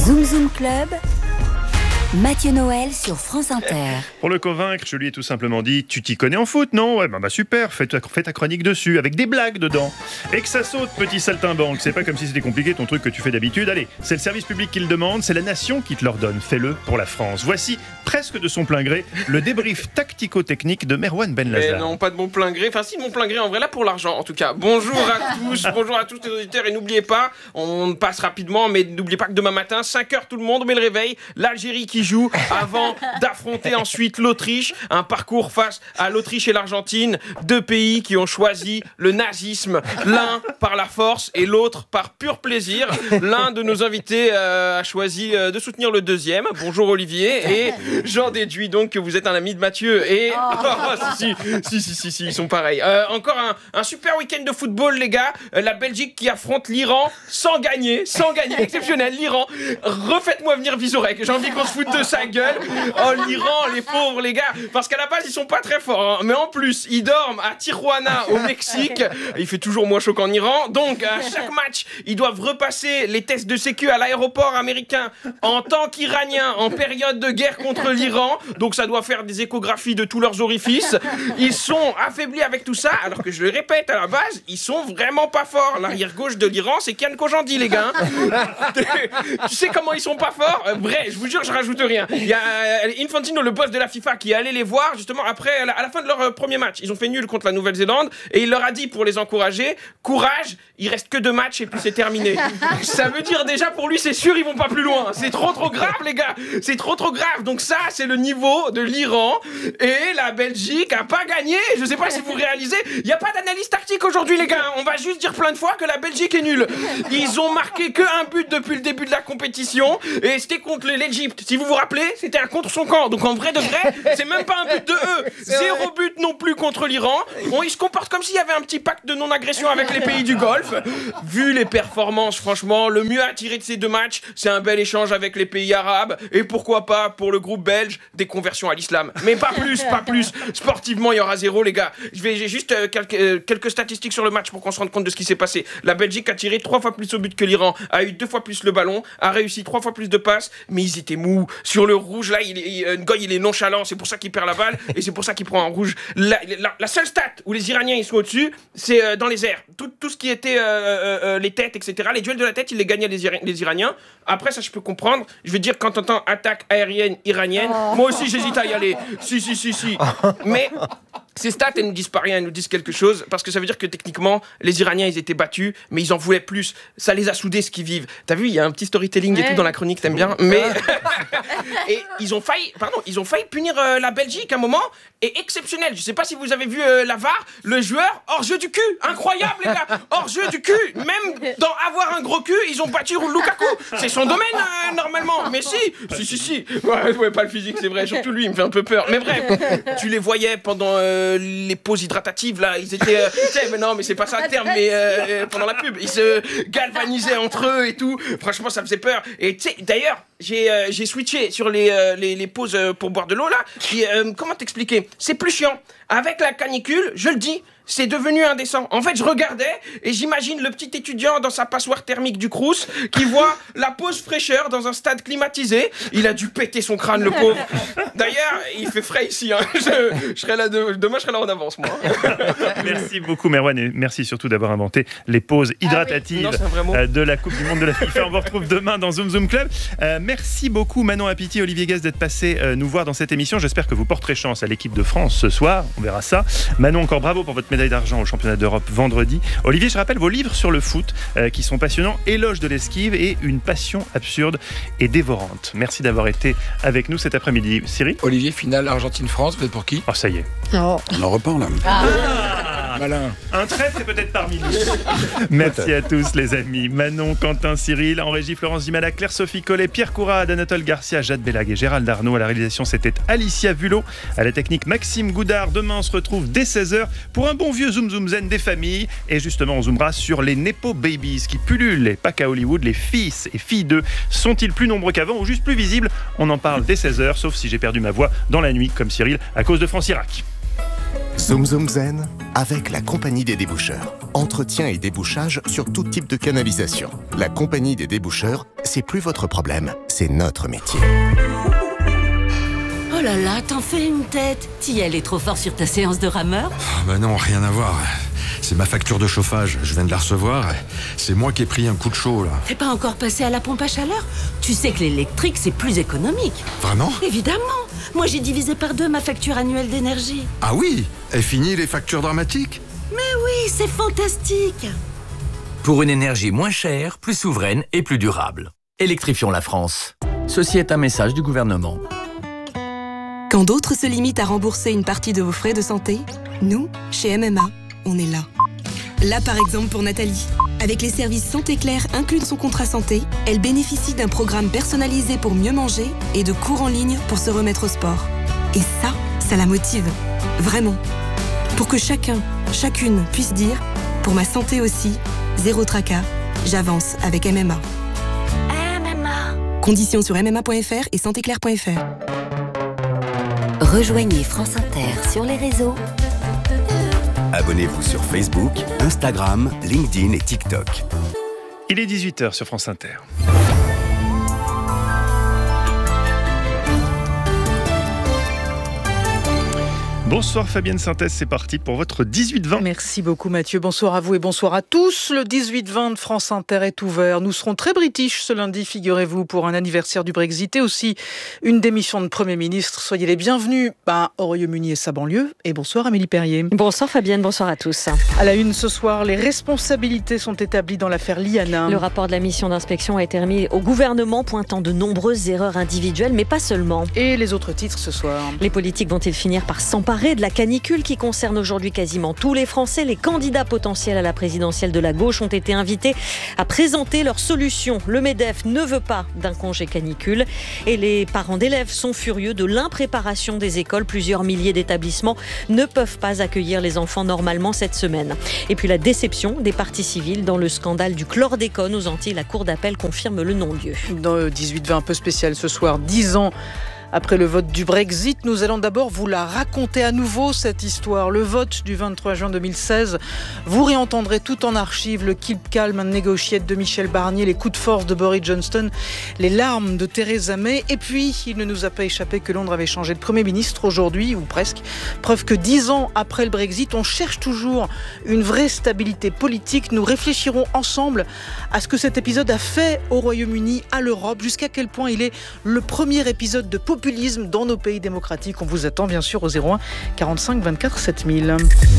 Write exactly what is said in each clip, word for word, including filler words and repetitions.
Zoom Zoom Club, Mathieu Noël sur France Inter. Pour le convaincre, je lui ai tout simplement dit « Tu t'y connais en foot, non ?» Ouais, bah, bah super, fais ta, fais ta chronique dessus, avec des blagues dedans. Et que ça saute, petit saltimbanque, c'est pas comme si c'était compliqué ton truc que tu fais d'habitude. Allez, c'est le service public qui le demande, c'est la nation qui te l'ordonne. Fais-le pour la France. Voici, presque de son plein gré, le débrief tactico-technique de Merwan Ben Lazar. Mais non, pas de mon plein gré, enfin si, de mon plein gré en vrai, là pour l'argent en tout cas. Bonjour à tous, bonjour à tous les auditeurs, et n'oubliez pas, on passe rapidement, mais n'oubliez pas que demain matin, cinq heures tout le monde met le réveil, l'Algérie qui joue avant d'affronter ensuite l'Autriche, un parcours face à l'Autriche et l'Argentine, deux pays qui ont choisi le nazisme, l'un par la force et l'autre par pur plaisir. L'un de nos invités euh, a choisi euh, de soutenir le deuxième. Bonjour Olivier, et j'en déduis donc que vous êtes un ami de Mathieu. Et oh. Oh, si, si, si, si, si, ils sont pareils. Euh, encore un, un super week-end de football, les gars. Euh, la Belgique qui affronte l'Iran sans gagner, sans gagner, exceptionnel. L'Iran, refaites-moi venir Vizorek. J'ai envie qu'on se foute de sa gueule. Oh, l'Iran, les pauvres, les gars. Parce qu'à la base, ils sont pas très forts. Hein. Mais en plus, ils dorment à Tijuana, au Mexique. Il fait toujours moins chaud qu'en Iran. Donc, à chaque match, ils doivent repasser les tests de sécu à l'aéroport américain en tant qu'Iraniens, en période de guerre contre l'Iran. Donc, ça doit faire des échographies de tous leurs orifices. Ils sont affaiblis avec tout ça. Alors que je le répète, à la base, ils sont vraiment pas forts. L'arrière gauche de l'Iran, c'est Kian Kojandi, les gars. Tu sais comment ils sont pas forts? Bref, je vous jure, je rajoute rien. Il y a Infantino, le boss de la FIFA, qui est allé les voir justement après, à la fin de leur premier match. Ils ont fait nul contre la Nouvelle-Zélande et il leur a dit, pour les encourager, courage, il reste que deux matchs et puis c'est terminé. Ça veut dire déjà pour lui, c'est sûr, ils vont pas plus loin. C'est trop trop grave, les gars. C'est trop trop grave. Donc ça, c'est le niveau de l'Iran, et la Belgique a pas gagné. Je sais pas si vous réalisez, il y a pas d'analyse tactique aujourd'hui, les gars. On va juste dire plein de fois que la Belgique est nulle. Ils ont marqué que un but depuis le début de la compétition, et c'était contre l'Égypte. Si vous vous rappelez, c'était un contre son camp. Donc en vrai de vrai, c'est même pas un but de eux. Zéro but non plus contre l'Iran. Bon, ils se comportent comme s'il y avait un petit pacte de non-agression avec les pays du Golfe. Vu les performances, franchement, le mieux à tirer de ces deux matchs, c'est un bel échange avec les pays arabes, et pourquoi pas, pour le groupe belge, des conversions à l'islam. Mais pas plus, pas plus. Sportivement, il y aura zéro, les gars. Je vais, j'ai juste euh, quelques, euh, quelques statistiques sur le match pour qu'on se rende compte de ce qui s'est passé. La Belgique a tiré trois fois plus au but que l'Iran, a eu deux fois plus le ballon, a réussi trois fois plus de passes, mais ils étaient mous. Sur le rouge, là, il est, il, Ngoy, il est nonchalant, c'est pour ça qu'il perd la balle, et c'est pour ça qu'il prend un rouge. La, la, la seule stat où les Iraniens ils sont au-dessus, c'est euh, dans les airs. Tout, tout ce qui était euh, euh, euh, les têtes, et cetera. Les duels de la tête, ils les gagnaient les, Ira- les Iraniens. Après, ça, je peux comprendre. Je veux dire, quand t'entends attaque aérienne iranienne, oh. Moi aussi, j'hésite à y aller. Si, si, si, si. Mais ces stats, elles ne disent pas rien, elles nous disent quelque chose, parce que ça veut dire que techniquement, les Iraniens, ils étaient battus, mais ils en voulaient plus. Ça les a soudés, ce qu'ils vivent. T'as vu, il y a un petit storytelling ouais. et tout dans la chronique, t'aimes bien. Mais et ils ont failli, pardon, ils ont failli punir euh, la Belgique à un moment, et exceptionnel. Je sais pas si vous avez vu euh, la V A R, le joueur hors jeu du cul, incroyable les gars, hors jeu du cul. Même dans avoir un gros cul, ils ont battu Lukaku. C'est son domaine euh, normalement. Mais si, si, si, si. Ouais, ouais, pas le physique, c'est vrai. Surtout lui, il me fait un peu peur. Mais bref, tu les voyais pendant euh, les pauses hydratatives là, ils étaient, euh, tu sais, mais non, mais c'est pas ça le terme, mais euh, pendant la pub, ils se galvanisaient entre eux et tout. Franchement, ça faisait peur. Et tu sais, d'ailleurs, j'ai euh, j'ai switché sur les euh, les, les pauses euh, pour boire de l'eau là. Et, euh, comment t'expliquer? C'est plus chiant. Avec la canicule, je le dis, c'est devenu indécent. En fait, je regardais et j'imagine le petit étudiant dans sa passoire thermique du Crous qui voit la pause fraîcheur dans un stade climatisé. Il a dû péter son crâne, le pauvre. D'ailleurs, il fait frais ici. Hein. Je, je serai là de, demain, je serai là en avance, moi. Merci beaucoup, Merwan, et merci surtout d'avoir inventé les pauses hydratatives ah oui. non, de la Coupe du Monde de la FIFA. On vous retrouve demain dans Zoom Zoom Club. Euh, merci beaucoup, Manon Apiti, Olivier Guest, d'être passé euh, nous voir dans cette émission. J'espère que vous porterez chance à l'équipe de France ce soir. On verra ça. Manon, encore bravo pour votre médaille d'argent au championnat d'Europe vendredi. Olivier, je rappelle vos livres sur le foot euh, qui sont passionnants. Éloge de l'esquive et une passion absurde et dévorante. Merci d'avoir été avec nous cet après-midi. Cyril ? Olivier, finale Argentine-France, vous êtes pour qui ? Oh, ça y est. Oh. On en reprend là. Ah. Malin. Un traître est peut-être parmi nous. Merci à tous les amis. Manon, Quentin, Cyril, en régie Florence Dimala, Claire-Sophie Collet, Pierre Courade, Anatole Garcia, Jade Belag et Gérald Arnaud. À la réalisation, c'était Alicia Vulot. À la technique, Maxime Goudard. Demain, on se retrouve dès seize heures pour un bon vieux Zoom Zoom Zen des familles. Et justement, on zoomera sur les Nepo Babies qui pullulent, et pas qu'à Hollywood. Les fils et filles d'eux sont-ils plus nombreux qu'avant ou juste plus visibles ? On en parle dès seize heures, sauf si j'ai perdu ma voix dans la nuit, comme Cyril, à cause de France Irak. Zoom Zoom Zen avec la Compagnie des déboucheurs. Entretien et débouchage sur tout type de canalisation. La Compagnie des déboucheurs, c'est plus votre problème, c'est notre métier. Oh là là, t'en fais une tête. T'y allais trop fort sur ta séance de rameur ? Oh, bah non, rien à voir. C'est ma facture de chauffage, je viens de la recevoir. C'est moi qui ai pris un coup de chaud, là. T'es pas encore passé à la pompe à chaleur ? Tu sais que l'électrique, c'est plus économique. Vraiment ? Évidemment. Moi, j'ai divisé par deux ma facture annuelle d'énergie. Ah oui ? Est fini les factures dramatiques ? Mais oui, c'est fantastique. Pour une énergie moins chère, plus souveraine et plus durable. Électrifions la France. Ceci est un message du gouvernement. Quand d'autres se limitent à rembourser une partie de vos frais de santé, nous, chez M M A, on est là. Là, par exemple, pour Nathalie. Avec les services Santé Claire inclus dans son contrat santé, elle bénéficie d'un programme personnalisé pour mieux manger et de cours en ligne pour se remettre au sport. Et ça, ça la motive. Vraiment. Pour que chacun, chacune puisse dire « Pour ma santé aussi, zéro tracas, j'avance avec M M A ». M M A. Conditions sur m m a point f r et santé claire point f r. Rejoignez France Inter sur les réseaux. Abonnez-vous sur Facebook, Instagram, LinkedIn et TikTok. Il est dix-huit heures sur France Inter. Bonsoir Fabienne Synthèse, c'est parti pour votre dix-huit vingt. Merci beaucoup Mathieu, bonsoir à vous et bonsoir à tous. Le dix-huit vingt de France Inter est ouvert. Nous serons très british ce lundi, figurez-vous, pour un anniversaire du Brexit et aussi une démission de Premier ministre. Soyez les bienvenus ben, au Royaume-Uni et sa banlieue. Et bonsoir Amélie Perrier. Bonsoir Fabienne, bonsoir à tous. À la une ce soir, les responsabilités sont établies dans l'affaire Liana. Le rapport de la mission d'inspection a été remis au gouvernement, pointant de nombreuses erreurs individuelles, mais pas seulement. Et les autres titres ce soir. Les politiques vont-ils finir par s'emparer de la canicule qui concerne aujourd'hui quasiment tous les Français? Les candidats potentiels à la présidentielle de la gauche ont été invités à présenter leurs solutions. Le MEDEF ne veut pas d'un congé canicule et les parents d'élèves sont furieux de l'impréparation des écoles. Plusieurs milliers d'établissements ne peuvent pas accueillir les enfants normalement cette semaine. Et puis la déception des parties civiles dans le scandale du chlordécone aux Antilles. La cour d'appel confirme le non-lieu. Dans le dix-huit vingt un peu spécial ce soir, dix ans après le vote du Brexit, nous allons d'abord vous la raconter à nouveau, cette histoire. Le vote du vingt-trois juin deux mille seize, vous réentendrez tout en archive le keep calm and negotiate de Michel Barnier, les coups de force de Boris Johnson, les larmes de Theresa May. Et puis, il ne nous a pas échappé que Londres avait changé de Premier ministre aujourd'hui, ou presque. Preuve que dix ans après le Brexit, on cherche toujours une vraie stabilité politique. Nous réfléchirons ensemble à ce que cet épisode a fait au Royaume-Uni, à l'Europe, jusqu'à quel point il est le premier épisode de populisme dans nos pays démocratiques. On vous attend bien sûr au zéro un quarante-cinq vingt-quatre sept mille.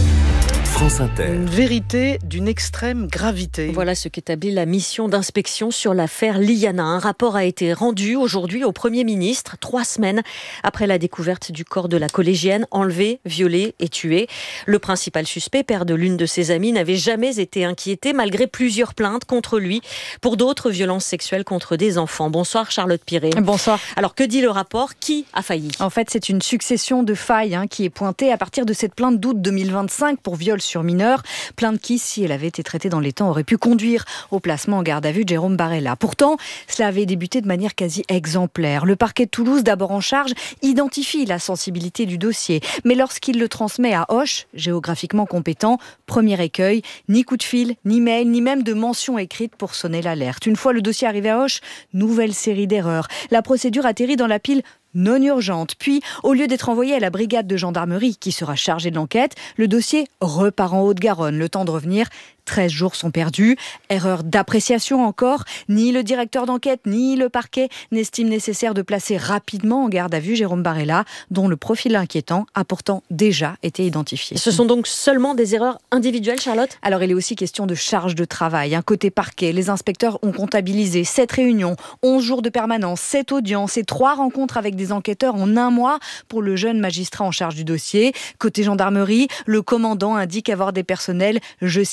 France Inter. Une vérité d'une extrême gravité. Voilà ce qu'établit la mission d'inspection sur l'affaire Liana. Un rapport a été rendu aujourd'hui au Premier ministre, trois semaines après la découverte du corps de la collégienne enlevée, violée et tuée. Le principal suspect, père de l'une de ses amies, n'avait jamais été inquiété malgré plusieurs plaintes contre lui pour d'autres violences sexuelles contre des enfants. Bonsoir Charlotte Piré. Bonsoir. Alors que dit le rapport? Qui a failli? En fait, c'est une succession de failles hein, qui est pointée à partir de cette plainte d'août deux mille vingt-cinq pour viol sur mineur. Plainte qui, si elle avait été traitée dans les temps, aurait pu conduire au placement en garde à vue de Jérôme Barella. Pourtant, cela avait débuté de manière quasi exemplaire. Le parquet de Toulouse, d'abord en charge, identifie la sensibilité du dossier. Mais lorsqu'il le transmet à Auch, géographiquement compétent, premier écueil, ni coup de fil, ni mail, ni même de mention écrite pour sonner l'alerte. Une fois le dossier arrivé à Auch, nouvelle série d'erreurs. La procédure atterrit dans la pile non urgente. Puis, au lieu d'être envoyé à la brigade de gendarmerie qui sera chargée de l'enquête, le dossier repart en Haute-Garonne. Le temps de revenir, treize jours sont perdus. Erreur d'appréciation encore. Ni le directeur d'enquête, ni le parquet n'estiment nécessaire de placer rapidement en garde à vue Jérôme Barella, dont le profil inquiétant a pourtant déjà été identifié. Ce sont donc seulement des erreurs individuelles, Charlotte? Alors, il est aussi question de charge de travail. Un côté parquet, les inspecteurs ont comptabilisé sept réunions, onze jours de permanence, sept audiences et trois rencontres avec des enquêteurs en un mois pour le jeune magistrat en charge du dossier. Côté gendarmerie, le commandant indique avoir des personnels, je cite, à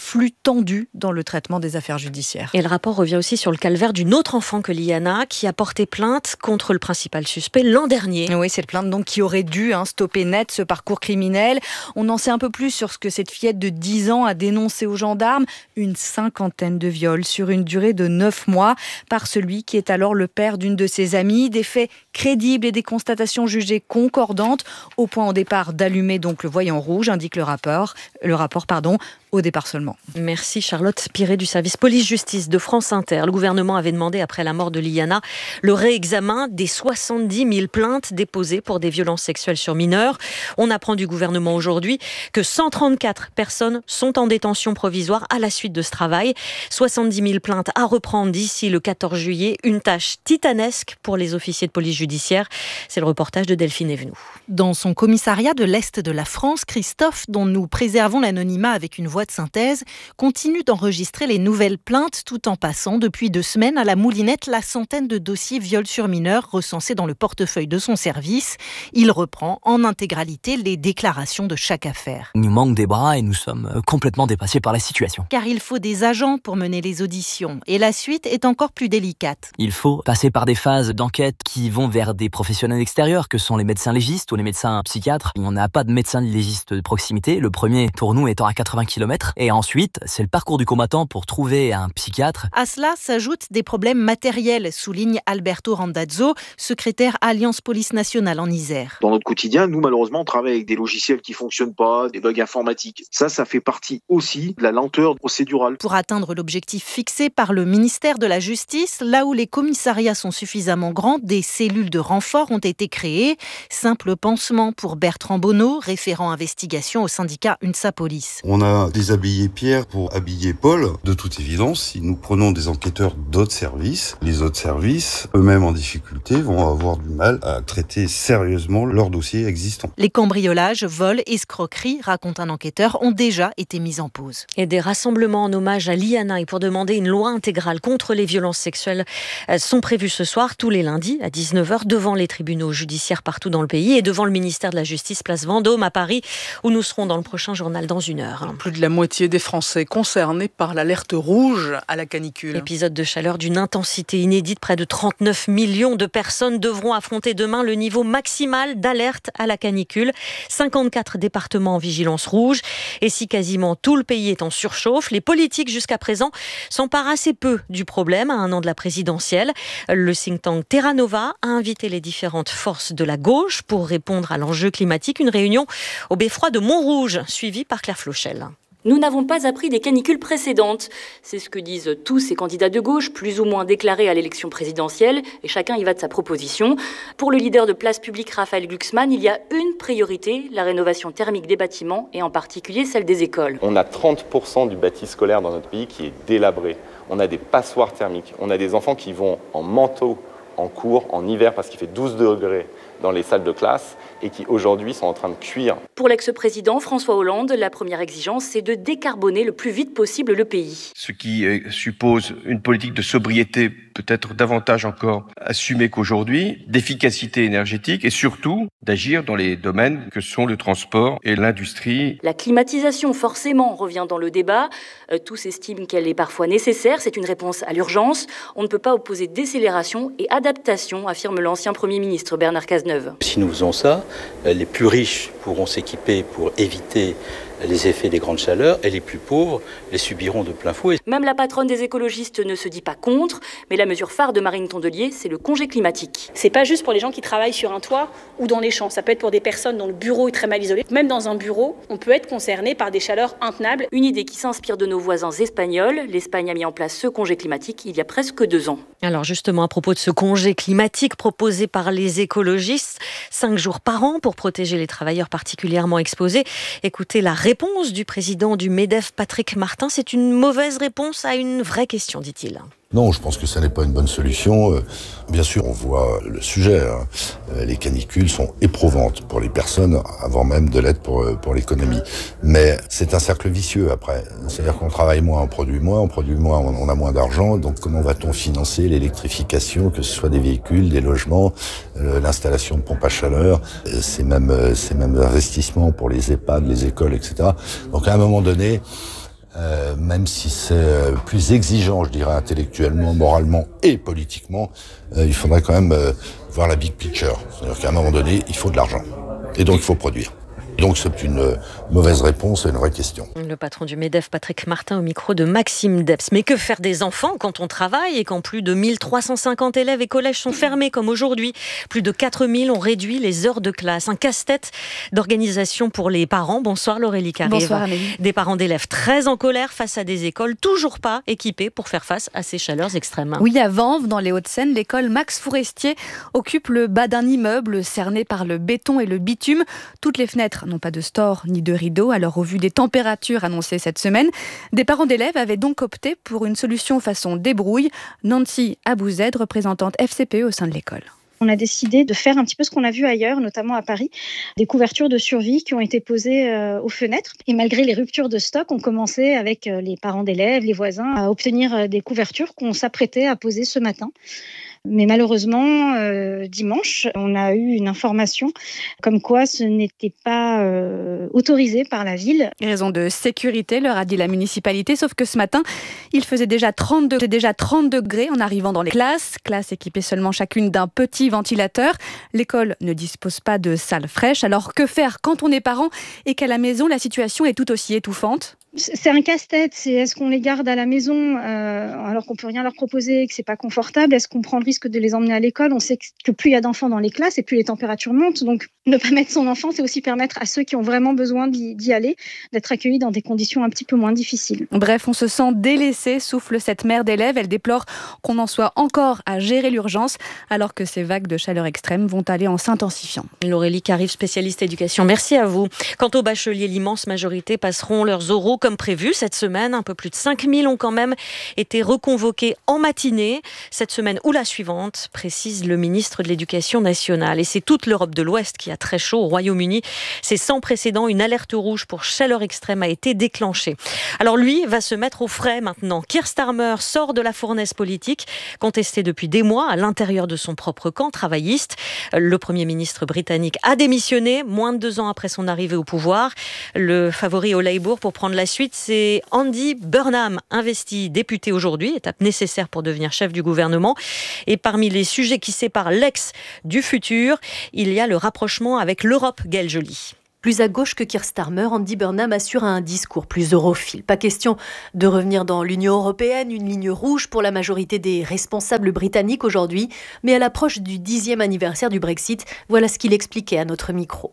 flux tendu dans le traitement des affaires judiciaires. Et le rapport revient aussi sur le calvaire d'une autre enfant que Liana, qui a porté plainte contre le principal suspect l'an dernier. Oui, c'est le plainte donc qui aurait dû hein, stopper net ce parcours criminel. On en sait un peu plus sur ce que cette fillette de dix ans a dénoncé aux gendarmes. Une cinquantaine de viols sur une durée de neuf mois par celui qui est alors le père d'une de ses amies. Des faits crédibles et des constatations jugées concordantes, au point au départ d'allumer donc le voyant rouge, indique le rapport, le rapport pardon, au départ seulement. Merci Charlotte Piré du service police-justice de France Inter. Le gouvernement avait demandé, après la mort de Liana, le réexamen des soixante-dix mille plaintes déposées pour des violences sexuelles sur mineurs. On apprend du gouvernement aujourd'hui que cent trente-quatre personnes sont en détention provisoire à la suite de ce travail. soixante-dix mille plaintes à reprendre d'ici le quatorze juillet. Une tâche titanesque pour les officiers de police judiciaire. C'est le reportage de Delphine Evenou. Dans son commissariat de l'Est de la France, Christophe, dont nous préservons l'anonymat avec une voix de synthèse, continue d'enregistrer les nouvelles plaintes tout en passant depuis deux semaines à la moulinette la centaine de dossiers viols sur mineurs recensés dans le portefeuille de son service. Il reprend en intégralité les déclarations de chaque affaire. Il nous manque des bras et nous sommes complètement dépassés par la situation. Car il faut des agents pour mener les auditions et la suite est encore plus délicate. Il faut passer par des phases d'enquête qui vont vers des professionnels extérieurs que sont les médecins légistes ou les médecins psychiatres. On n'a pas de médecin légiste de proximité, le premier pour nous étant à quatre-vingts kilomètres. Et ensuite, c'est le parcours du combattant pour trouver un psychiatre. À cela s'ajoutent des problèmes matériels, souligne Alberto Randazzo, secrétaire Alliance Police Nationale en Isère. Dans notre quotidien, nous malheureusement, on travaille avec des logiciels qui ne fonctionnent pas, des bugs informatiques. Ça, ça fait partie aussi de la lenteur procédurale. Pour atteindre l'objectif fixé par le ministère de la Justice, là où les commissariats sont suffisamment grands, des cellules de renfort ont été créées. Simple pansement pour Bertrand Bonneau, référent investigation au syndicat UNSA Police. On a déshabillé Pierre pour habiller Paul. De toute évidence, si nous prenons des enquêteurs d'autres services, les autres services, eux-mêmes en difficulté, vont avoir du mal à traiter sérieusement leurs dossiers existants. Les cambriolages, vols, escroqueries, raconte un enquêteur, ont déjà été mis en pause. Et des rassemblements en hommage à Liana et pour demander une loi intégrale contre les violences sexuelles sont prévus ce soir, tous les lundis, à dix-neuf heures, devant les tribunaux judiciaires partout dans le pays et devant le ministère de la Justice, place Vendôme, à Paris, où nous serons dans le prochain journal dans une heure. Plus de la moitié des Français concernés par l'alerte rouge à la canicule. Épisode de chaleur d'une intensité inédite. Près de trente-neuf millions de personnes devront affronter demain le niveau maximal d'alerte à la canicule. cinquante-quatre départements en vigilance rouge. Et si quasiment tout le pays est en surchauffe, les politiques jusqu'à présent s'emparent assez peu du problème à un an de la présidentielle. Le think tank Terra Nova a invité les différentes forces de la gauche pour répondre à l'enjeu climatique. Une réunion au beffroi de Montrouge, suivie par Claire Flochel. Nous n'avons pas appris des canicules précédentes. C'est ce que disent tous ces candidats de gauche, plus ou moins déclarés à l'élection présidentielle, et chacun y va de sa proposition. Pour le leader de Place Publique, Raphaël Glucksmann, il y a une priorité, la rénovation thermique des bâtiments, et en particulier celle des écoles. On a trente pour cent du bâti scolaire dans notre pays qui est délabré. On a des passoires thermiques. On a des enfants qui vont en manteau en cours, en hiver, parce qu'il fait douze degrés dans les salles de classe et qui aujourd'hui sont en train de cuire. Pour l'ex-président François Hollande, la première exigence, c'est de décarboner le plus vite possible le pays. Ce qui suppose une politique de sobriété peut-être davantage encore assumée qu'aujourd'hui, d'efficacité énergétique et surtout d'agir dans les domaines que sont le transport et l'industrie. La climatisation, forcément, revient dans le débat. Euh, tous estiment qu'elle est parfois nécessaire. C'est une réponse à l'urgence. On ne peut pas opposer décélération et adaptation, affirme l'ancien Premier ministre Bernard Cazeneuve. Si nous faisons ça, les plus riches pourront s'équiper pour éviter les effets des grandes chaleurs et les plus pauvres les subiront de plein fouet. Même la patronne des écologistes ne se dit pas contre, mais la mesure phare de Marine Tondelier, c'est le congé climatique. C'est pas juste pour les gens qui travaillent sur un toit ou dans les champs, ça peut être pour des personnes dont le bureau est très mal isolé. Même dans un bureau, on peut être concerné par des chaleurs intenables. Une idée qui s'inspire de nos voisins espagnols. L'Espagne a mis en place ce congé climatique il y a presque deux ans. Alors justement, à propos de ce congé climatique proposé par les écologistes, cinq jours par an pour protéger les travailleurs particulièrement exposés, écoutez la réponse du président du MEDEF, Patrick Martin. C'est une mauvaise réponse à une vraie question, dit-il. Non, je pense que ça n'est pas une bonne solution. Bien sûr, on voit le sujet. Hein. Les canicules sont éprouvantes pour les personnes, avant même de l'être pour, pour l'économie. Mais c'est un cercle vicieux après. C'est-à-dire qu'on travaille moins, on produit moins, on produit moins, on a moins d'argent. Donc comment va-t-on financer l'électrification, que ce soit des véhicules, des logements, l'installation de pompes à chaleur, ces mêmes, ces mêmes investissements pour les EHPAD, les écoles, et cetera. Donc à un moment donné, euh, même si c'est euh, plus exigeant, je dirais, intellectuellement, moralement et politiquement, euh, il faudrait quand même euh, voir la big picture. C'est-à-dire qu'à un moment donné, il faut de l'argent. Et donc, il faut produire. Donc c'est une euh, mauvaise réponse à une vraie question. Le patron du MEDEF, Patrick Martin, au micro de Maxime Debs. Mais que faire des enfants quand on travaille et quand plus de mille trois cent cinquante élèves et collèges sont fermés comme aujourd'hui? Plus de quatre mille ont réduit les heures de classe. Un casse-tête d'organisation pour les parents. Bonsoir Laurélie Carrive. Bonsoir Amélie. Des parents d'élèves très en colère face à des écoles toujours pas équipées pour faire face à ces chaleurs extrêmes. Oui, à Vanves, dans les Hauts-de-Seine, l'école Max Fourestier occupe le bas d'un immeuble cerné par le béton et le bitume. Toutes les fenêtres n'ont pas de stores ni de rideaux. Alors au vu des températures annoncées cette semaine, des parents d'élèves avaient donc opté pour une solution façon débrouille. Nancy Abouzed, représentante F C P E au sein de l'école. On a décidé de faire un petit peu ce qu'on a vu ailleurs, notamment à Paris, des couvertures de survie qui ont été posées euh, aux fenêtres. Et malgré les ruptures de stock, on commençait avec euh, les parents d'élèves, les voisins, à obtenir euh, des couvertures qu'on s'apprêtait à poser ce matin. Mais malheureusement, euh, dimanche, on a eu une information comme quoi ce n'était pas euh, autorisé par la ville. Raison de sécurité, leur a dit la municipalité, sauf que ce matin, il faisait déjà trente degrés, déjà trente degrés en arrivant dans les classes. Classes équipées seulement chacune d'un petit ventilateur. L'école ne dispose pas de salle fraîche. Alors que faire quand on est parent et qu'à la maison, la situation est tout aussi étouffante ? C'est un casse-tête. C'est est-ce qu'on les garde à la maison euh, alors qu'on peut rien leur proposer et que c'est pas confortable? Est-ce qu'on prend le risque de les emmener à l'école? On sait que plus il y a d'enfants dans les classes et plus les températures montent. Donc ne pas mettre son enfant, c'est aussi permettre à ceux qui ont vraiment besoin d'y, d'y aller d'être accueillis dans des conditions un petit peu moins difficiles. Bref, on se sent délaissé, souffle cette mère d'élèves. Elle déplore qu'on en soit encore à gérer l'urgence alors que ces vagues de chaleur extrême vont aller en s'intensifiant. Laurélie Carrive, spécialiste éducation. Merci à vous. Quant aux bacheliers, l'immense majorité passeront leurs oraux comme prévu cette semaine. Un peu plus de cinq mille ont quand même été reconvoqués en matinée cette semaine ou la suivante, précise le ministre de l'Éducation nationale. Et c'est toute l'Europe de l'Ouest qui a très chaud. Au Royaume-Uni, c'est sans précédent. Une alerte rouge pour chaleur extrême a été déclenchée. Alors lui va se mettre au frais maintenant. Keir Starmer sort de la fournaise politique, contesté depuis des mois à l'intérieur de son propre camp travailliste. Le Premier ministre britannique a démissionné moins de deux ans après son arrivée au pouvoir. Le favori au Labour pour prendre la suite, c'est Andy Burnham, investi député aujourd'hui, étape nécessaire pour devenir chef du gouvernement. Et parmi les sujets qui séparent l'ex du futur, il y a le rapprochement avec l'Europe, Gaëlle Joly. Plus à gauche que Keir Starmer, Andy Burnham assure un discours plus europhile. Pas question de revenir dans l'Union européenne, une ligne rouge pour la majorité des responsables britanniques aujourd'hui. Mais à l'approche du dixième anniversaire du Brexit, voilà ce qu'il expliquait à notre micro.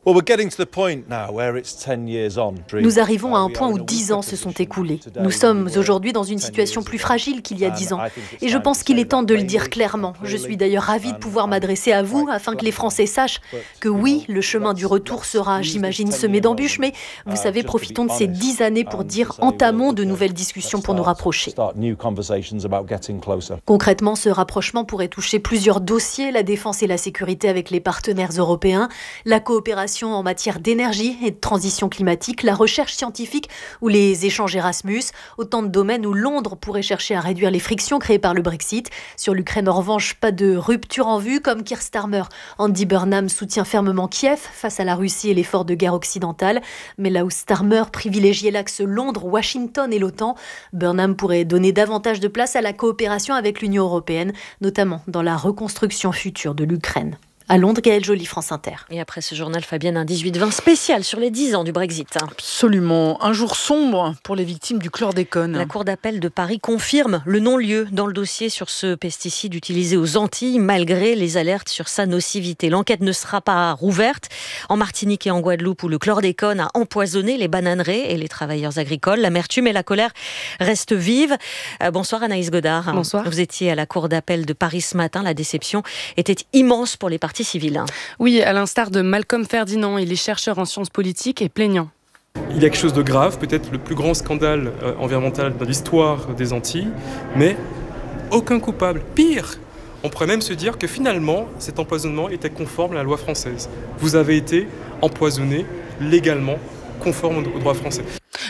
Nous arrivons à un point où dix ans se sont écoulés. Nous sommes aujourd'hui dans une situation plus fragile qu'il y a dix ans. Et je pense qu'il est temps de le dire clairement. Je suis d'ailleurs ravie de pouvoir m'adresser à vous afin que les Français sachent que oui, le chemin du retour sera, j'imagine, semé d'embûches, mais vous savez, profitons de ces dix années pour dire entamons de nouvelles discussions pour nous rapprocher. Concrètement, ce rapprochement pourrait toucher plusieurs dossiers, la défense et la sécurité avec les partenaires européens, la coopération en matière d'énergie et de transition climatique, la recherche scientifique ou les échanges Erasmus, autant de domaines où Londres pourrait chercher à réduire les frictions créées par le Brexit. Sur l'Ukraine, en revanche, pas de rupture en vue, comme Keir Starmer. Andy Burnham soutient fermement Kiev face à la Russie et l'effort de guerre occidentale. Mais là où Starmer privilégiait l'axe Londres-Washington et l'OTAN, Burnham pourrait donner davantage de place à la coopération avec l'Union européenne, notamment dans la reconstruction future de l'Ukraine. À Londres, Gaëlle Joly, France Inter. Et après ce journal, Fabienne, un dix-huit vingt spécial sur les dix ans du Brexit. Absolument. Un jour sombre pour les victimes du chlordécone. La Cour d'appel de Paris confirme le non-lieu dans le dossier sur ce pesticide utilisé aux Antilles, malgré les alertes sur sa nocivité. L'enquête ne sera pas rouverte. En Martinique et en Guadeloupe, où le chlordécone a empoisonné les bananeraies et les travailleurs agricoles, l'amertume et la colère restent vives. Euh, bonsoir Anaïs Godard. Bonsoir. Vous étiez à la Cour d'appel de Paris ce matin. La déception était immense pour les parties civile. Oui, à l'instar de Malcolm Ferdinand, il est chercheur en sciences politiques et plaignant. Il y a quelque chose de grave, peut-être le plus grand scandale euh, environnemental de l'histoire des Antilles, mais aucun coupable. Pire, on pourrait même se dire que finalement, cet empoisonnement était conforme à la loi française. Vous avez été empoisonné légalement, conforme au droit français.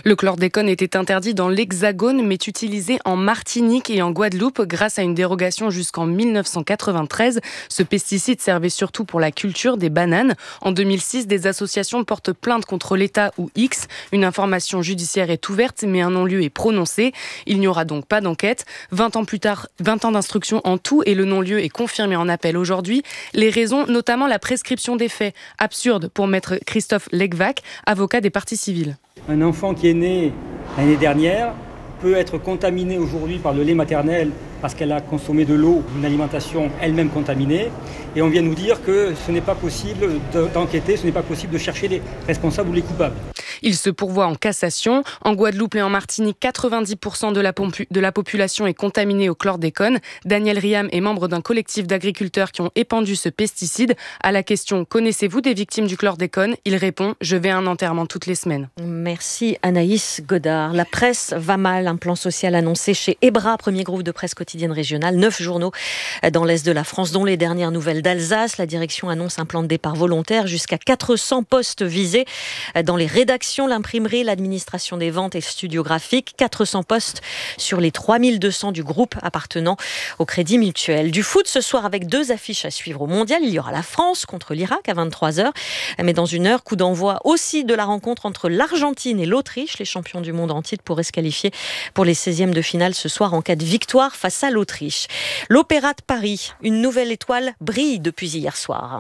Le chlordécone était interdit dans l'Hexagone, mais utilisé en Martinique et en Guadeloupe grâce à une dérogation jusqu'en mille neuf cent quatre-vingt-treize. Ce pesticide servait surtout pour la culture des bananes. En deux mille six, des associations portent plainte contre l'État ou X. Une information judiciaire est ouverte, mais un non-lieu est prononcé. Il n'y aura donc pas d'enquête. vingt ans plus tard, vingt ans d'instruction en tout et le non-lieu est confirmé en appel aujourd'hui. Les raisons, notamment la prescription des faits. Absurde pour maître Christophe Legvac, avocat des parties civiles. Un enfant qui est né l'année dernière peut être contaminé aujourd'hui par le lait maternel parce qu'elle a consommé de l'eau, une alimentation elle-même contaminée. Et on vient nous dire que ce n'est pas possible d'enquêter, ce n'est pas possible de chercher les responsables ou les coupables. Il se pourvoit en cassation. En Guadeloupe et en Martinique, quatre-vingt-dix pour cent de la, pompu- de la population est contaminée au chlordécone. Daniel Riam est membre d'un collectif d'agriculteurs qui ont épandu ce pesticide. À la question « Connaissez-vous des victimes du chlordécone ?» il répond « Je vais à un enterrement toutes les semaines ». Merci Anaïs Godard. La presse va mal. Un plan social annoncé chez Ebra, premier groupe de presse quotidienne régionale. Neuf journaux dans l'est de la France, dont les dernières nouvelles d'Alsace. La direction annonce un plan de départ volontaire. Jusqu'à quatre cents postes visés dans les rédactions, l'imprimerie, l'administration des ventes et le studio graphique. quatre cents postes sur les trois mille deux cents du groupe appartenant au Crédit Mutuel. Du foot ce soir avec deux affiches à suivre au Mondial. Il y aura la France contre l'Irak à vingt-trois heures. Mais dans une heure, coup d'envoi aussi de la rencontre entre l'Argentine et l'Autriche. Les champions du monde en titre pourraient se qualifier pour les seizièmes de finale ce soir en cas de victoire face à l'Autriche. L'Opéra de Paris, une nouvelle étoile brille depuis hier soir.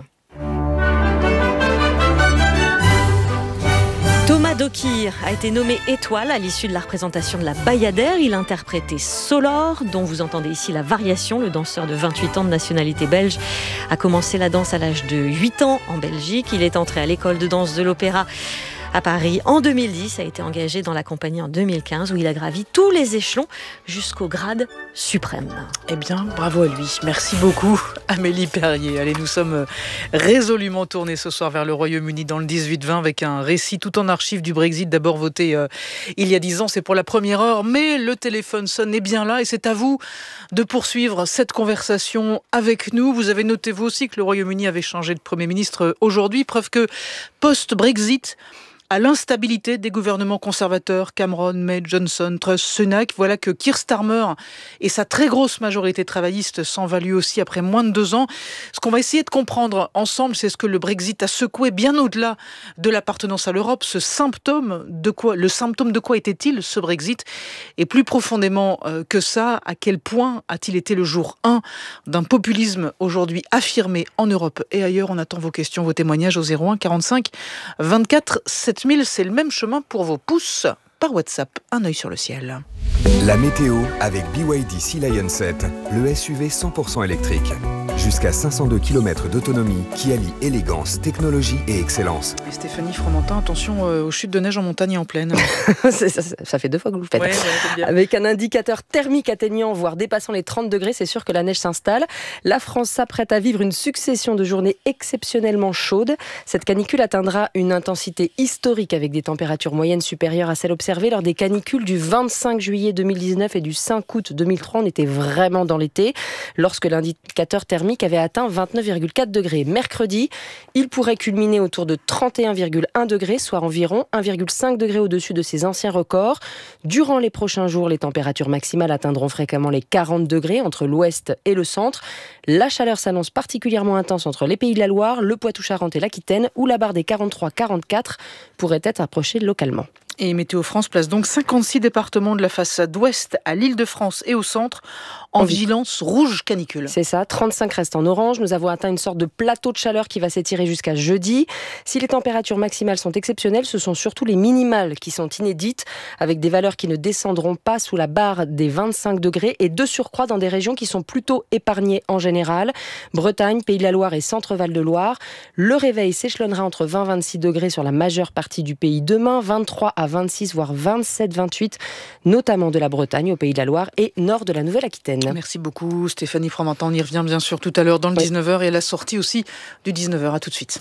Thomas Dokir a été nommé étoile à l'issue de la représentation de la Bayadère. Il interprétait Solor, dont vous entendez ici la variation. Le danseur de vingt-huit ans de nationalité belge a commencé la danse à l'âge de huit ans en Belgique. Il est entré à l'école de danse de l'Opéra à Paris en deux mille dix, a été engagé dans la compagnie en deux mille quinze où il a gravi tous les échelons jusqu'au grade suprême. Eh bien, bravo à lui. Merci beaucoup Amélie Perrier. Allez, nous sommes résolument tournés ce soir vers le Royaume-Uni dans le dix-huit vingt avec un récit tout en archives du Brexit, d'abord voté euh, il y a dix ans, c'est pour la première heure, mais le téléphone sonne bien là et c'est à vous de poursuivre cette conversation avec nous. Vous avez noté vous aussi que le Royaume-Uni avait changé de Premier ministre aujourd'hui, preuve que post-Brexit, à l'instabilité des gouvernements conservateurs, Cameron, May, Johnson, Truss, Sunak, voilà que Keir Starmer et sa très grosse majorité travailliste s'en va lui aussi après moins de deux ans. Ce qu'on va essayer de comprendre ensemble, c'est ce que le Brexit a secoué bien au-delà de l'appartenance à l'Europe. Ce symptôme de quoi, le symptôme de quoi était-il ce Brexit? Et plus profondément euh, que ça, à quel point a-t-il été le jour un d'un populisme aujourd'hui affirmé en Europe et ailleurs? On attend vos questions, vos témoignages au zéro un quarante-cinq vingt-quatre sept mille, c'est le même chemin pour vos pouces par WhatsApp. Un œil sur le ciel. La météo avec B Y D Sea Lion sept, le S U V cent pour cent électrique. Jusqu'à cinq cent deux kilomètres d'autonomie qui allie élégance, technologie et excellence. Et Stéphanie Fromentin, attention euh, aux chutes de neige en montagne et en plaine. ça, ça, ça fait deux fois que vous le faites. Ouais, ouais, avec un indicateur thermique atteignant, voire dépassant les trente degrés, c'est sûr que la neige s'installe. La France s'apprête à vivre une succession de journées exceptionnellement chaudes. Cette canicule atteindra une intensité historique avec des températures moyennes supérieures à celles observées lors des canicules du vingt-cinq juillet deux mille dix-neuf et du cinq août deux mille trois. On était vraiment dans l'été, lorsque l'indicateur thermique avait atteint vingt-neuf virgule quatre degrés. Mercredi, il pourrait culminer autour de trente et un virgule un degrés, soit environ un virgule cinq degrés au-dessus de ses anciens records. Durant les prochains jours, les températures maximales atteindront fréquemment les quarante degrés entre l'ouest et le centre. La chaleur s'annonce particulièrement intense entre les Pays de la Loire, le Poitou-Charentes et l'Aquitaine, où la barre des quarante-trois quarante-quatre pourrait être approchée localement. Et Météo France place donc cinquante-six départements de la façade ouest à l'Île-de-France et au centre en, en vigilance rouge canicule. C'est ça, trente-cinq restent en orange. Nous avons atteint une sorte de plateau de chaleur qui va s'étirer jusqu'à jeudi. Si les températures maximales sont exceptionnelles, ce sont surtout les minimales qui sont inédites, avec des valeurs qui ne descendront pas sous la barre des vingt-cinq degrés et de surcroît dans des régions qui sont plutôt épargnées en général. Bretagne, Pays de la Loire et Centre-Val de Loire. Le réveil s'échelonnera entre vingt et vingt-six degrés sur la majeure partie du pays demain, vingt-trois à vingt-six voire vingt-sept vingt-huit, notamment de la Bretagne au Pays de la Loire et nord de la Nouvelle-Aquitaine. Merci beaucoup Stéphanie Fromentin. On y revient bien sûr tout à l'heure dans le oui. dix-neuf heures et à la sortie aussi du dix-neuf heures. À tout de suite.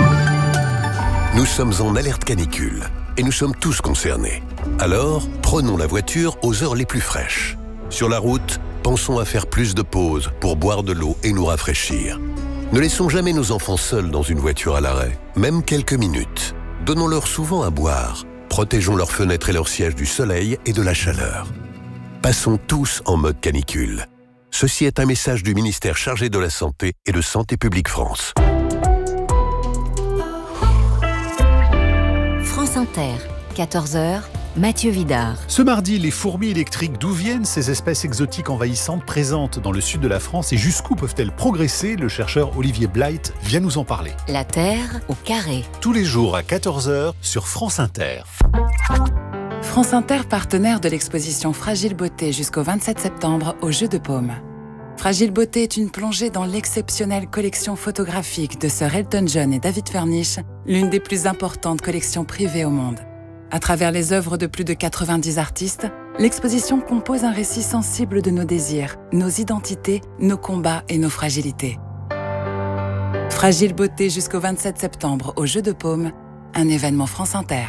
Nous sommes en alerte canicule et nous sommes tous concernés. Alors, prenons la voiture aux heures les plus fraîches. Sur la route, pensons à faire plus de pauses pour boire de l'eau et nous rafraîchir. Ne laissons jamais nos enfants seuls dans une voiture à l'arrêt, même quelques minutes. Donnons-leur souvent à boire. Protégeons leurs fenêtres et leurs sièges du soleil et de la chaleur. Passons tous en mode canicule. Ceci est un message du ministère chargé de la Santé et de Santé publique France. France Inter, quatorze heures, Mathieu Vidard. Ce mardi, les fourmis électriques, d'où viennent ces espèces exotiques envahissantes présentes dans le sud de la France et jusqu'où peuvent-elles progresser? Le chercheur Olivier Blight vient nous en parler. La Terre au carré. Tous les jours à quatorze heures sur France Inter. France Inter, partenaire de l'exposition Fragile Beauté jusqu'au vingt-sept septembre au Jeu de Paume. Fragile Beauté est une plongée dans l'exceptionnelle collection photographique de Sir Elton John et David Furnish, l'une des plus importantes collections privées au monde. À travers les œuvres de plus de quatre-vingt-dix artistes, l'exposition compose un récit sensible de nos désirs, nos identités, nos combats et nos fragilités. Fragile Beauté jusqu'au vingt-sept septembre au Jeu de Paume, un événement France Inter.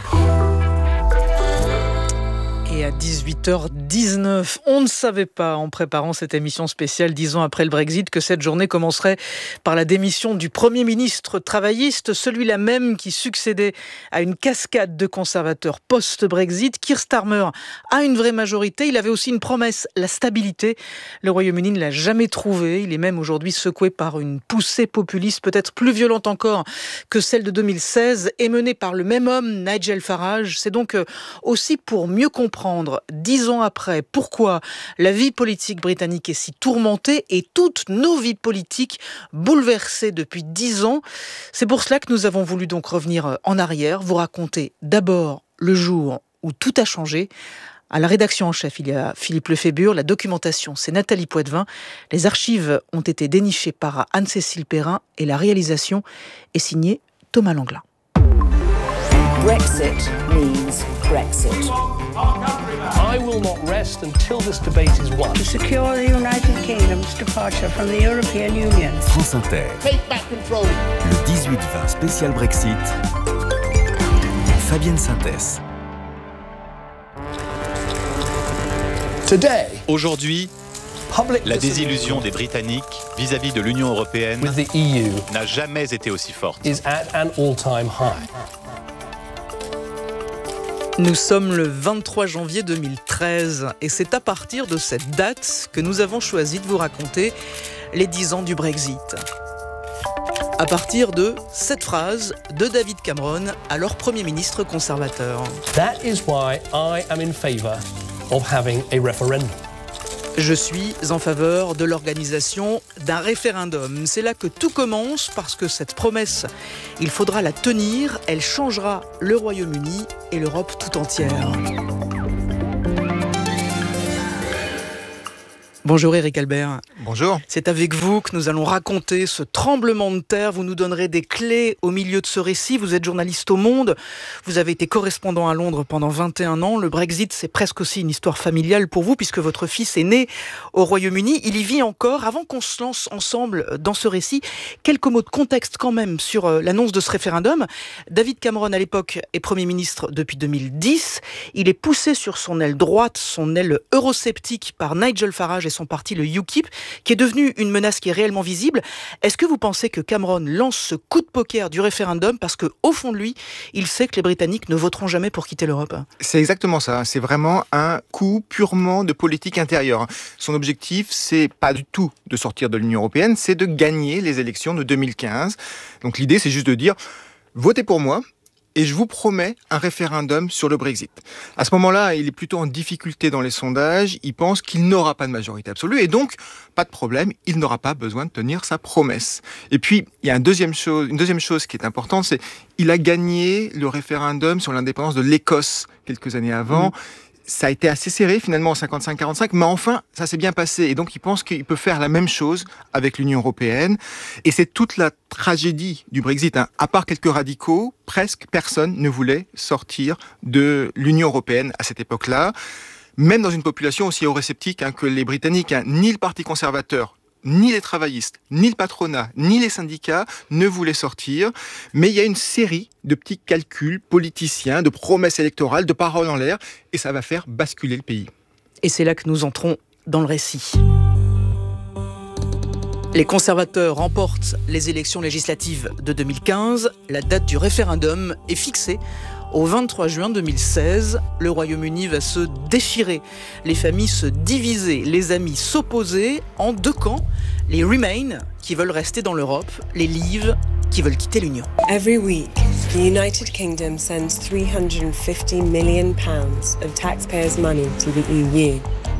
Et à dix-huit heures dix-neuf, on ne savait pas, en préparant cette émission spéciale dix ans après le Brexit, que cette journée commencerait par la démission du Premier ministre travailliste, celui-là même qui succédait à une cascade de conservateurs post-Brexit. Keir Starmer a une vraie majorité, il avait aussi une promesse, la stabilité. Le Royaume-Uni ne l'a jamais trouvée, il est même aujourd'hui secoué par une poussée populiste peut-être plus violente encore que celle de deux mille seize, et menée par le même homme, Nigel Farage. C'est donc aussi pour mieux comprendre dix ans après, pourquoi la vie politique britannique est si tourmentée et toutes nos vies politiques bouleversées depuis dix ans. C'est pour cela que nous avons voulu donc revenir en arrière, vous raconter d'abord le jour où tout a changé. À la rédaction en chef, il y a Philippe Lefébure, la documentation, c'est Nathalie Poitvin, les archives ont été dénichées par Anne-Cécile Perrin et la réalisation est signée Thomas Langlin. Brexit means Brexit. I will not rest until this debate is won. To secure the United Kingdom's departure from the European Union. France Inter. Take back control. Le dix-huit vingt spécial Brexit. Fabienne Synthès. Today. Aujourd'hui, la désillusion des Britanniques vis-à-vis de l'Union européenne n'a jamais été aussi forte. Is at an all-time high. Nous sommes le vingt-trois janvier deux mille treize et c'est à partir de cette date que nous avons choisi de vous raconter les dix ans du Brexit. À partir de cette phrase de David Cameron, alors Premier ministre conservateur. That is why I am in favour of having a referendum. Je suis en faveur de l'organisation d'un référendum. C'est là que tout commence parce que cette promesse, il faudra la tenir. Elle changera le Royaume-Uni et l'Europe tout entière. Bonjour Éric Albert. Bonjour. C'est avec vous que nous allons raconter ce tremblement de terre. Vous nous donnerez des clés au milieu de ce récit. Vous êtes journaliste au Monde. Vous avez été correspondant à Londres pendant vingt et un ans. Le Brexit, c'est presque aussi une histoire familiale pour vous puisque votre fils est né au Royaume-Uni. Il y vit encore. Avant qu'on se lance ensemble dans ce récit, quelques mots de contexte quand même sur l'annonce de ce référendum. David Cameron, à l'époque, est Premier ministre depuis deux mille dix. Il est poussé sur son aile droite, son aile eurosceptique par Nigel Farage et son parti, le U K I P, qui est devenu une menace qui est réellement visible. Est-ce que vous pensez que Cameron lance ce coup de poker du référendum parce qu'au fond de lui, il sait que les Britanniques ne voteront jamais pour quitter l'Europe? C'est exactement ça. C'est vraiment un coup purement de politique intérieure. Son objectif, c'est pas du tout de sortir de l'Union européenne, c'est de gagner les élections de deux mille quinze. Donc l'idée, c'est juste de dire, votez pour moi, et je vous promets un référendum sur le Brexit. À ce moment-là, il est plutôt en difficulté dans les sondages, il pense qu'il n'aura pas de majorité absolue, et donc, pas de problème, il n'aura pas besoin de tenir sa promesse. Et puis, il y a une deuxième chose, une deuxième chose qui est importante, c'est qu'il a gagné le référendum sur l'indépendance de l'Écosse quelques années avant. Mmh. Ça a été assez serré finalement en cinquante-cinq quarante-cinq, mais enfin, ça s'est bien passé. Et donc, il pense qu'il peut faire la même chose avec l'Union européenne. Et c'est toute la tragédie du Brexit. Hein. À part quelques radicaux, presque personne ne voulait sortir de l'Union européenne à cette époque-là. Même dans une population aussi eurosceptique hein, que les Britanniques, hein, ni le Parti conservateur, ni les travaillistes, ni le patronat, ni les syndicats ne voulaient sortir. Mais il y a une série de petits calculs politiciens, de promesses électorales, de paroles en l'air, et ça va faire basculer le pays. Et c'est là que nous entrons dans le récit. Les conservateurs remportent les élections législatives de deux mille quinze. La date du référendum est fixée Au vingt-trois juin deux mille seize, le Royaume-Uni va se déchirer, les familles se diviser, les amis s'opposer en deux camps, les Remain qui veulent rester dans l'Europe, les Leave qui veulent quitter l'Union. Every week, the United Kingdom sends three hundred fifty million pounds of taxpayers' money to the E U.